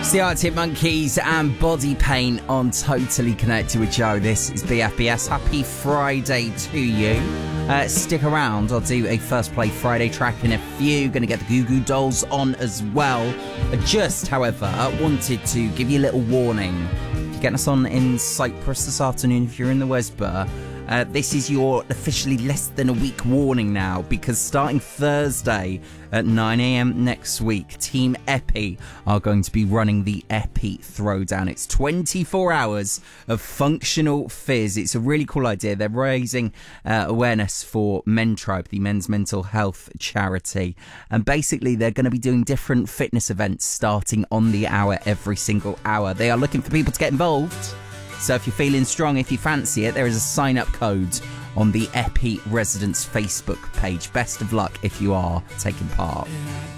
It's the Arctic Monkeys and Body Paint on Totally Connected with Joe. This is BFBS. Happy Friday to you. Stick around. I'll do a First Play Friday track in a few. Going to get the Goo Goo Dolls on as well. Just, however, wanted to give you a little warning. If you're getting us on in Cyprus this afternoon, if you're in the Westbur, this is your officially less than a week warning now, because starting Thursday at 9 a.m. next week, Team Epi are going to be running the Epi Throwdown. It's 24 hours of functional fizz. It's a really cool idea. They're raising awareness for Mentribe, the men's mental health charity. And basically, they're going to be doing different fitness events starting on the hour every single hour. They are looking for people to get involved. So if you're feeling strong, if you fancy it, there is a sign-up code on the Epi Residents Facebook page. Best of luck if you are taking part.